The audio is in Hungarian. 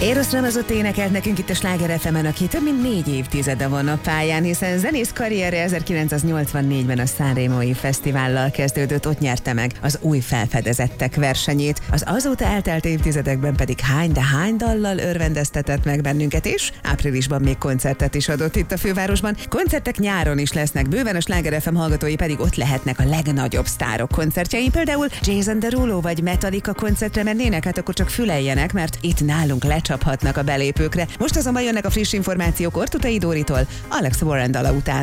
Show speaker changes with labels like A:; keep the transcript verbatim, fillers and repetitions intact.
A: Eros Ramazzotti énekelt nekünk itt a Sláger ef emen, aki több mint négy évtizede van a pályán, hiszen zenész karrierje ezerkilencszáznyolcvannégyben a Sanremói Fesztivállal kezdődött, ott nyerte meg az új felfedezettek versenyét. Az azóta eltelt évtizedekben pedig hány, de hány dallal örvendeztetett meg bennünket, és áprilisban még koncertet is adott itt a fővárosban. Koncertek nyáron is lesznek bőven, a Sláger ef em hallgatói pedig ott lehetnek a legnagyobb sztárok koncertjein, például Jason Derulo vagy Metallica koncertre mennének, hát akkor csak füleljenek, mert itt nálunk lecsaphatnak a belépőkre. Most azonban jönnek a friss információk Ortutay Dóritól, Alex Warren dala után.